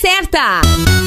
certa!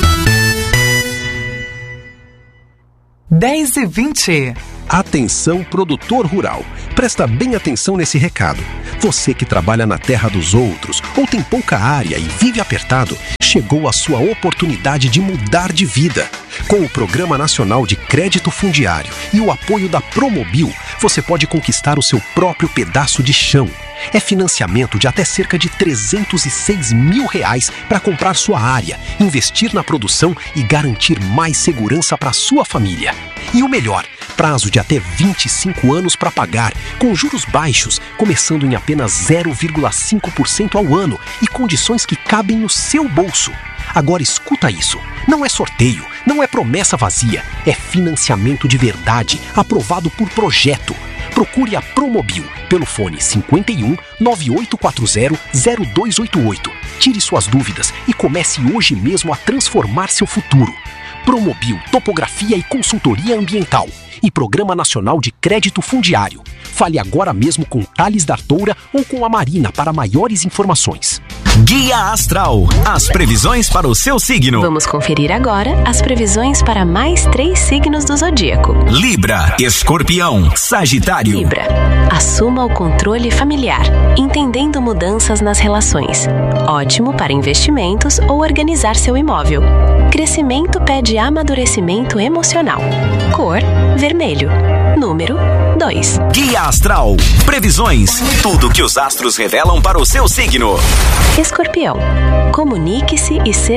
10h20. Atenção, produtor rural. Presta bem atenção nesse recado. Você que trabalha na terra dos outros ou tem pouca área e vive apertado, chegou a sua oportunidade de mudar de vida. Com o Programa Nacional de Crédito Fundiário e o apoio da Promobil, você pode conquistar o seu próprio pedaço de chão. É financiamento de até cerca de R$306 mil para comprar sua área, investir na produção e garantir mais segurança para sua família. E o melhor, prazo de até 25 anos para pagar, com juros baixos, começando em apenas 0,5% ao ano e condições que cabem no seu bolso. Agora escuta isso, não é sorteio, não é promessa vazia, é financiamento de verdade, aprovado por projeto. Procure a Promobil pelo fone 51 9840 0288. Tire suas dúvidas e comece hoje mesmo a transformar seu futuro. Promobil, topografia e consultoria ambiental. E Programa Nacional de Crédito Fundiário. Fale agora mesmo com Thales D'Artoura ou com a Marina para maiores informações. Guia Astral, as previsões para o seu signo. Vamos conferir agora as previsões para mais 3 signos do zodíaco. Libra, Escorpião, Sagitário. Libra, assuma o controle familiar, entendendo mudanças nas relações. Ótimo para investimentos ou organizar seu imóvel. Crescimento pede amadurecimento emocional. Cor, vermelho. Número 2. Guia Astral, previsões, tudo que os astros revelam para o seu signo. Escorpião, comunique-se e seja